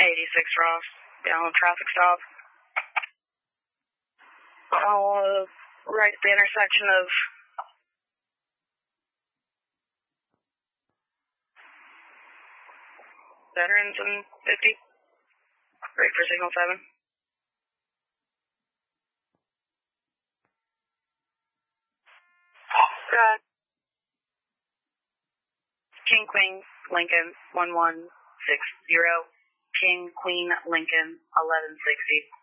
86 Ross, down traffic stop. Right at the intersection of Veterans and 50. Great for signal 7. King Queen Lincoln 1160. King Queen Lincoln 1160.